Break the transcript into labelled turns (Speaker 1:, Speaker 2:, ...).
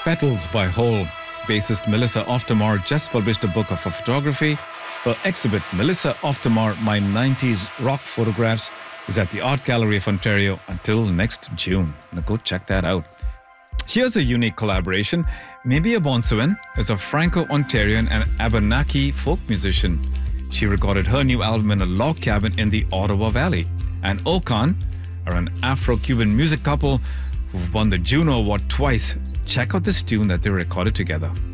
Speaker 1: Petals by Hole. Bassist Melissa Oftamar just published a book of her photography. Her exhibit, Melissa Oftamar, My 90s Rock Photographs, is at the Art Gallery of Ontario until next June. Now go check that out. Here's a unique collaboration. Mabia Bonsuin is a Franco-Ontarian and Abenaki folk musician. She recorded her new album in a log cabin in the Ottawa Valley. And Okan are an Afro-Cuban music couple who've won the Juno Award twice. Check out this tune that they recorded together.